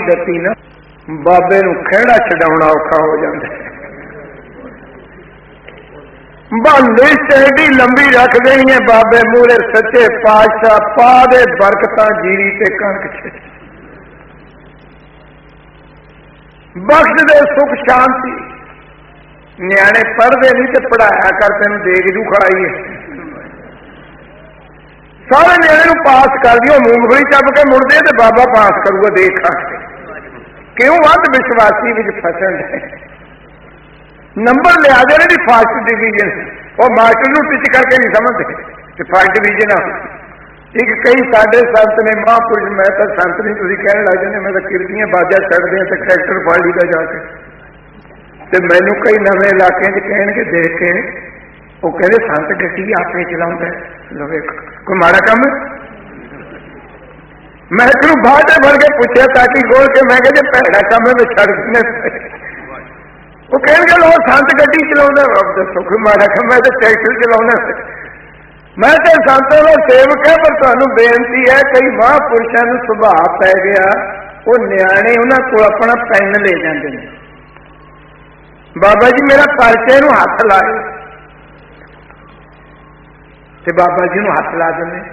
ही दसी ना, बाबे नूं खिहड़ा छडाउणा औखा हो जाता है। लिस्ट एडी लंबी रख देनी है बाबे मूहरे, सच्चे पातशाह पा दे बरकतां जीरी ते कणक च, बख्श दे सुख शांति। न्याणे पढ़ते नहीं तो पढ़ाया कर, तेन देग जू खाई है। सारे न्याणे पास कर दियो, मूंगफली चप के मुड़ते तो बाबा पास करूगा देख खा के। क्यों अंध विश्वासी में फसन है। नंबर लिया दे रही फर्स्ट डिवीजन, और मास्टर नूं टिच करके नहीं समझते कि फर्स्ट डिवीजन आ। एक कई साडे संत ने महापुरुष, मैं तो संत नहीं तुसीं कहण लग जांदे, मैं तो किरदियां बाजा छड्डदे तो ट्रैक्टर फड़ लीदा जाके। तो मैनू कई नवे इलाके कहणगे देख के, वो कहते संत गड्डी आपे चलाउंदा है, कोई माड़ा काम। मैं तेनों बाद भर के पूछा ताकि गोल के, मैं कहते भैड़ा काम है, मैं छड़ देने। वो कहेंगे लो संत गड्डी चलाउंदा, दसो कोई माड़ा काम, मैं तो ट्रैक्टर चलाउंदा। मैं तो संतों का सेवक है, पर तुहानू बेनती है, कई महापुरुषों को सुभाव पै गया, वो न्याणे उन्हां कोल अपना पेन ले जाते हैं। बाबा जी मेरा परचे नूं हथ लाए, ते बाबा जी नूं हथ ला देने।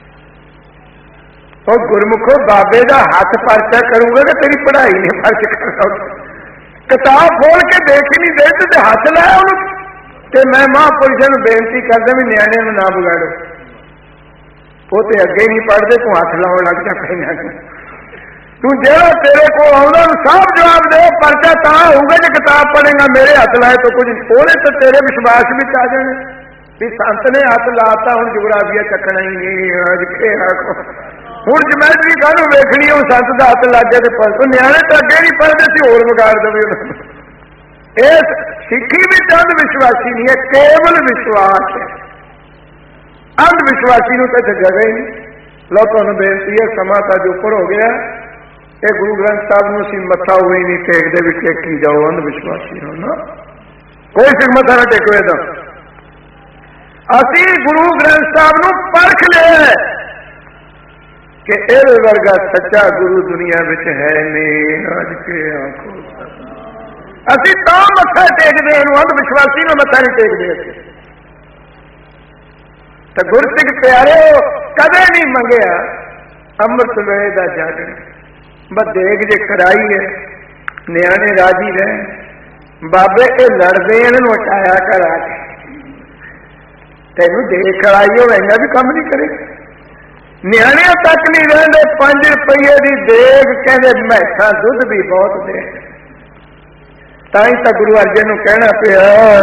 और गुरमुखो बाबे का हाथ परचा करूंगा कि तेरी पढ़ाई नहीं फर्ज करना। किताब खोल के देख ही नहीं दे तो हाथ लाया उन्होंने। ते मैं महापुरुषों को बेनती करदा भी न्याणे नूं ना बिगाड़ो, वो तो अगे नहीं पढ़ते, तू हाथ लाउण लग जा पैना। तू जेड़ा तेरे को आउंदा सब जवाब दे, परचा तां होऊगा जे किताब पढ़ेगा, मेरे हाथ लाए तो कुछ ओहदे तो तेरे विश्वास भी आ जाने भी संत ने हाथ लाता, हुण जुगराफिया चकना ही नहीं। अज के हुण जमैटरी काहनूं वेखणी, वो संत दा हाथ लग गया तो पर न्याणे तो अगे नहीं पढ़ते सी, होर विगाड़ दवे। इस सिक्खी भी अंध विश्वासी नहीं है, केवल विश्वास है। अंध विश्वासी नूं तां जगह ही नहीं। लो तुहानूं बेनती है, समा तां जो उपर हो गया, ये गुरु ग्रंथ साहब नूं असीं मत्था होई नहीं टेकदे भी टेकी जाओ, अंध विश्वासी हो ना, कोई सिर मत्था ना टेको। इदां असीं गुरु ग्रंथ साहब नूं परख लिया कि इहदे वर्गा सच्चा गुरु दुनिया विच है नहीं। अज के आखो असीं तां मत्था टेकदे, अंध विश्वासी नूं मत्था नहीं टेकदे। तो गुरसिख प्यारे कदे नहीं मंगिया अमृत वेले दा जागण, बस देख जे कराई है, न्याणे राजी रहे। बाबे ये लड़ते हैं, इन्होंने हटाया कर आके, तेनू देख कराई हो इन्ना भी काम नहीं करे। न्याणे तक नहीं रहते, 5 रुपये की देग कहते मैसा दुध भी बहुत दे। ताई तो गुरु अर्जन को कहना पिया,